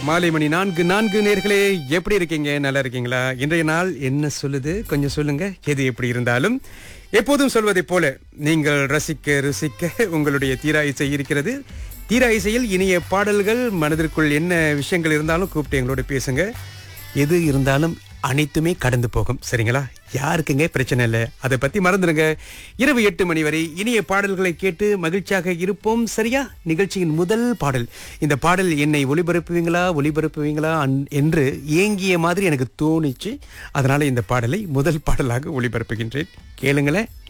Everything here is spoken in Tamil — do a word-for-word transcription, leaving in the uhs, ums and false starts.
மாலை மணி நான்கு நான்கு நேர்களே, எப்படி இருக்கீங்க? நல்லா இருக்கீங்களா? இன்றைய நாள் என்ன சொல்லுது கொஞ்சம் சொல்லுங்க. எது எப்படி இருந்தாலும் எப்போதும் சொல்வதைப் போல நீங்கள் ரசிக்க ருசிக்க உங்களுடைய தீரா இசை இருக்கிறது. தீரா இசையில் இனிய பாடல்கள், மனதிற்குள் என்ன விஷயங்கள் இருந்தாலும் கூப்பிட்டு எங்களோட பேசுங்க. எது இருந்தாலும் அனைத்துமே கடந்து போகும், சரிங்களா? யாருக்குங்க பிரச்சனை இல்லை, அதை பத்தி மறந்துடுங்க. இரவு எட்டு மணி வரை இனிய பாடல்களை கேட்டு மகிழ்ச்சியாக இருப்போம், சரியா? நிகழ்ச்சியின் முதல் பாடல், இந்த பாடல் என்னை ஒளிபரப்புவீங்களா ஒளிபரப்புவீங்களா அன்- என்று ஏங்கிய மாதிரி எனக்கு தோணிச்சு. அதனால இந்த பாடலை முதல் பாடலாக ஒளிபரப்புகின்றேன். கேளுங்களேன்.